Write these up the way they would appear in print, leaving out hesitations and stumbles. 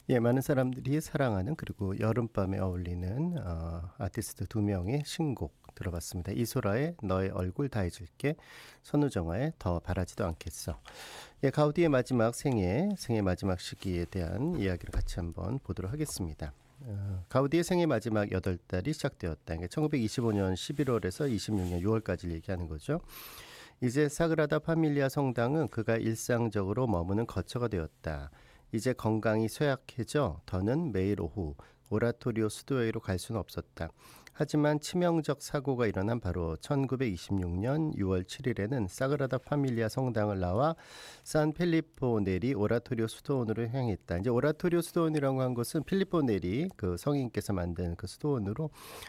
예, 많은 사람들이 사랑하는 그리고 여름밤에 어울리는 아티스트 두 명의 신곡 들어봤습니다. 이소라의 너의 얼굴 다 잊을게, 선우정아의 더 바라지도 않겠어. 예, 가우디의 마지막 생애 마지막 시기에 대한 이야기를 같이 한번 보도록 하겠습니다. 가우디의 생애 마지막 8달이 시작되었다. 이게 1925년 11월에서 26년 6월까지를 얘기하는 거죠. 이제 사그라다 파밀리아 성당은 그가 일상적으로 머무는 거처가 되었다. 이제 건강이 쇠약해져 더는 매일 오후 오라토리오 수도회로 갈 수는 없었다. 하지만 치명적 사고가 일어난 바로 1926년 6월 7일에는 사그라다 파밀리아 성당을 나와 산 필리포 네리 오라토리오 수도원으로 향했다. 이제 오라토리오 수도원이라고 한 것은 필리포 네리 그 성인께서 만든 그 수도원으로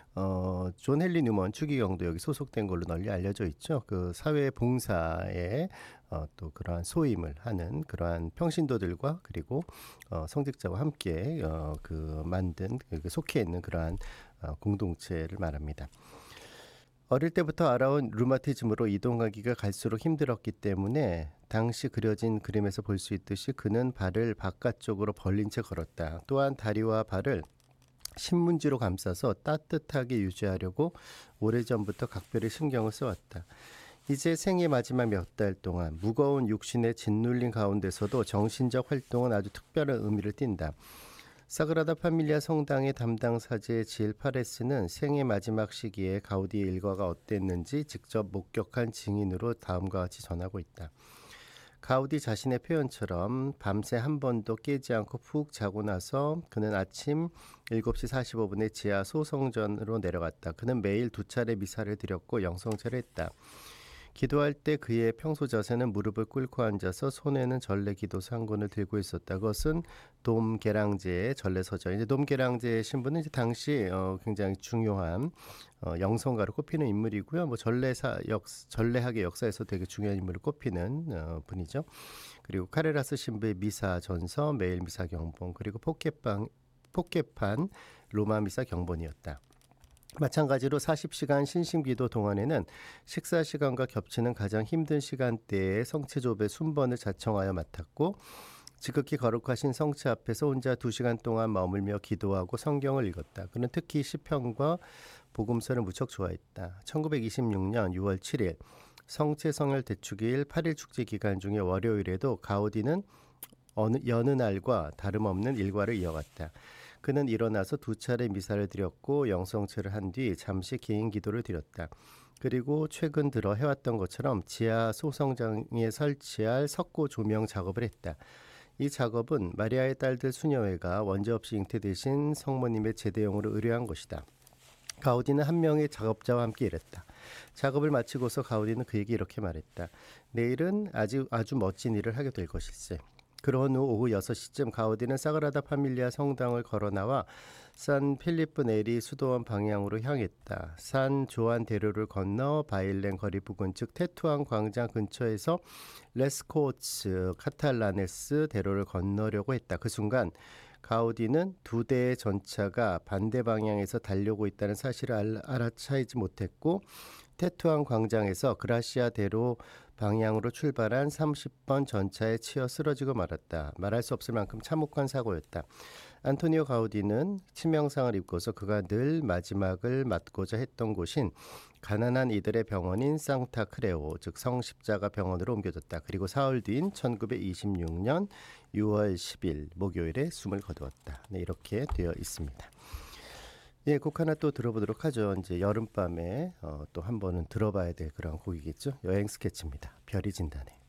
존 헨리 뉴먼 추기경도 여기 소속된 걸로 널리 알려져 있죠. 그 사회 봉사에 또 그러한 소임을 하는 그러한 평신도들과 그리고 성직자와 함께 그 만든 그 속해 있는 그러한 공동체를 말합니다. 어릴 때부터 알아온 류마티즘으로 이동하기가 갈수록 힘들었기 때문에 당시 그려진 그림에서 볼 수 있듯이 그는 발을 바깥쪽으로 벌린 채 걸었다. 또한 다리와 발을 신문지로 감싸서 따뜻하게 유지하려고 오래전부터 각별히 신경을 써왔다. 이제 생애 마지막 몇 달 동안 무거운 육신에 짓눌린 가운데서도 정신적 활동은 아주 특별한 의미를 띈다. 사그라다 파밀리아 성당의 담당 사제 질 파레스는 생애 마지막 시기에 가우디의 일과가 어땠는지 직접 목격한 증인으로 다음과 같이 전하고 있다. 가우디 자신의 표현처럼 밤새 한 번도 깨지 않고 푹 자고 나서 그는 아침 7시 45분에 지하 소성전으로 내려갔다. 그는 매일 2차례 미사를 드렸고 영성체를 했다. 기도할 때 그의 평소 자세는 무릎을 꿇고 앉아서 손에는 전래 기도 상권을 들고 있었다. 그것은 돔게랑제의 전래서전. 이제 돔게랑제의 신분은 이제 당시 굉장히 중요한 영성가로 꼽히는 인물이고요. 뭐 전래학의 역사에서 되게 중요한 인물을 꼽히는 분이죠. 그리고 카레라스 신부의 미사 전서, 매일 미사 경본, 그리고 포켓판 로마 미사 경본이었다. 마찬가지로 40시간 신심기도 동안에는 식사 시간과 겹치는 가장 힘든 시간대에 성체조배 순번을 자청하여 맡았고 지극히 거룩하신 성체 앞에서 혼자 2시간 동안 머물며 기도하고 성경을 읽었다. 그는 특히 시편과 복음서를 무척 좋아했다. 1926년 6월 7일 성체성혈 대축일 8일 축제 기간 중에 월요일에도 가우디는 여느 날과 다름없는 일과를 이어갔다. 그는 일어나서 2차례 미사를 드렸고 영성체를 한 뒤 잠시 개인 기도를 드렸다. 그리고 최근 들어 해왔던 것처럼 지하 소성장에 설치할 석고 조명 작업을 했다. 이 작업은 마리아의 딸들 수녀회가 원죄 없이 잉태되신 성모님의 제대용으로 의뢰한 것이다. 가우디는 한 명의 작업자와 함께 일했다. 작업을 마치고서 가우디는 그에게 이렇게 말했다. 내일은 아주 멋진 일을 하게 될 것일세. 그런 후 오후 6시쯤 가우디는 사그라다 파밀리아 성당을 걸어 나와 산 필리프 네리 수도원 방향으로 향했다. 산 조안 대로를 건너 바일렌 거리 부근 즉 테투안 광장 근처에서 레스코츠 카탈라네스 대로를 건너려고 했다. 그 순간 가우디는 2대의 전차가 반대 방향에서 달려오고 있다는 사실을 알아차리지 못했고 테투안 광장에서 그라시아 대로 방향으로 출발한 30번 전차에 치여 쓰러지고 말았다. 말할 수 없을 만큼 참혹한 사고였다. 안토니오 가우디는 치명상을 입고서 그가 늘 마지막을 맞고자 했던 곳인 가난한 이들의 병원인 상타 크레오 즉 성십자가 병원으로 옮겨졌다. 그리고 사흘 뒤인 1926년 6월 10일 목요일에 숨을 거두었다. 네, 이렇게 되어 있습니다. 예, 곡 하나 또 들어보도록 하죠. 이제 여름밤에 또 한 번은 들어봐야 될 그런 곡이겠죠. 여행 스케치입니다. 별이 진다네.